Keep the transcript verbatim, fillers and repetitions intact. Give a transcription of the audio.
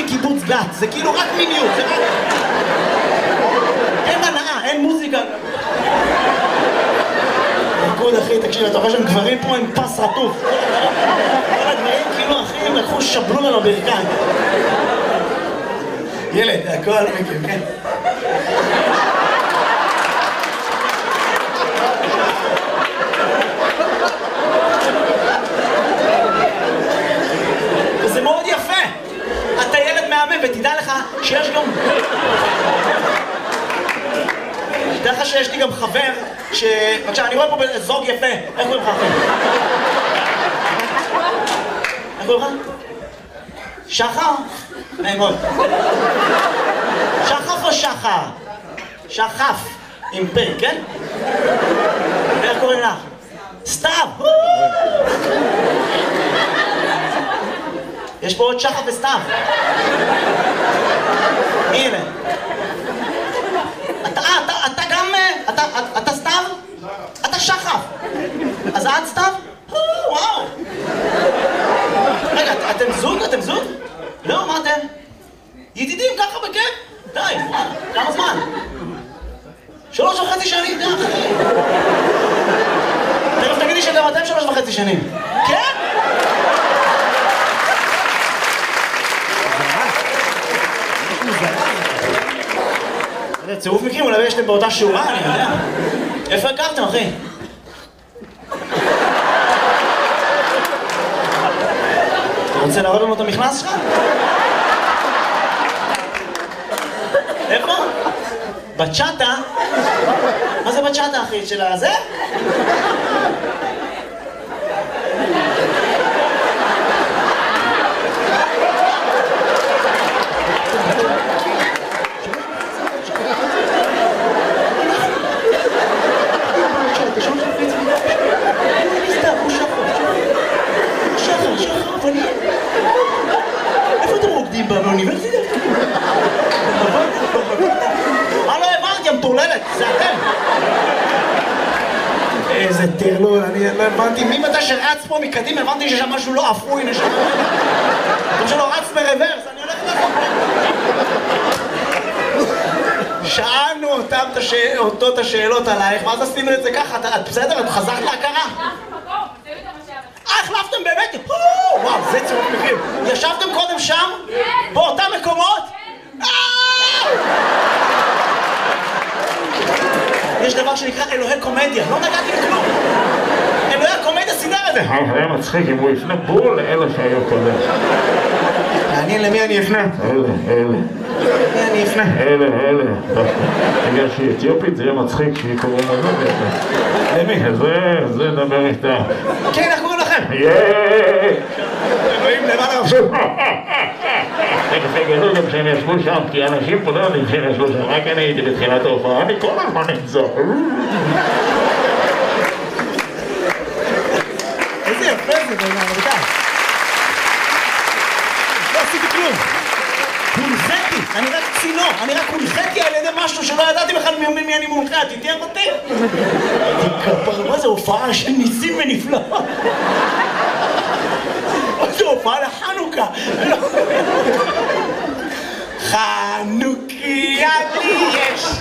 מקיבוץ גת, זה כאילו רק מיניות, זה רק... אין הנאה, אין מוזיקה. ריקוד אחי, תקשיב, אתה רואה שהם גברים פה עם פס רטוף. כל הגברים כאילו אחים לקחו שבלו לנו ברכיים. ילד, הכל מכיר, כן? וזה מאוד יפה. אתה ילד מהמם ותדע לך שיש גם... תדע לך שיש לי גם חבר ש... בבקשה, אני רואה פה זוג יפה. איך קוראים לך אחי? איך קוראים לך? שחר? נעים מאוד. שחף או שחר? שחף. עם פה, כן? ואיך קוראים לך? סתיו! יש פה עוד שחף וסתיו. הנה. אתה, אתה, אתה גם... אתה, אתה סתיו? אתה שחף. אז את סתיו? וואו. רגע, אתם זוג? אתם זוג? לא, מה אתם? ידידים ככה בכיף? די, וואלה, כמה זמן? שלוש וחצי שנים, די אחי. תכף תגידי שגם אתם שלוש וחצי שנים. כן? זה צירוף מקרים, אולי יש להם באותה שורה, אני יודע. איפה הכרתם, אחי? אתה רוצה להראות לנו את המכנס שלך? איפה? בצ'אטה? מה זה בצ'אטה, אחי? של הזה? איפה אתם רוקדים באוניברסיטה? מה לא הבנתי, המטורללת? זה אתם! איזה טרלול, אני לא הבנתי. מי מתי שרץ פה מקדימה, הבנתי שיש שם משהו לא אפוי, נשמע. כמו שלא רץ ברוורס, אני הולך לך. שאלנו אותו את השאלות עלייך, ואז עשינו את זה ככה. את בסדר? את חזרת להכרה? אה, החלפתם באמת? וואו, זה צירוף מקרים. ישבתם קודם שם? באותם מקומות? יש דבר שנקרא אלוהי קומדיה, לא נגעתי בכלום. אלוהי הקומדיה סידר את זה. היה מצחיק אם הוא יפנה בול לאלה שהיו קודם. מעניין למי אני אפנה? אלה, אלה. למי אני אפנה? אלה, אלה. בגלל שהיא אתיופית זה יהיה מצחיק שהיא קוראים לנו. למי? זה, זה דבר איתה. כן, איך קוראים לכם? יאיי! אלוהים למעלה עכשיו. תכף יגלו גם שהם ישבו שם, כי אנשים פה לא יודעים שהם ישבו שם, רק אני הייתי בתחילת ההופעה, אני כל הזמן נמצא. איזה יפה זה, בעיניי, רבותיי. לא עשיתי כלום. הונחתי, אני רק צינור, אני רק הונחתי על ידי משהו שלא ידעתי בכלל מי אני מונחה, תתייח אותי. כפר, מה זה הופעה של ניסים ונפלאות? זו הופעה לחנוכה. חנוכיה לי יש.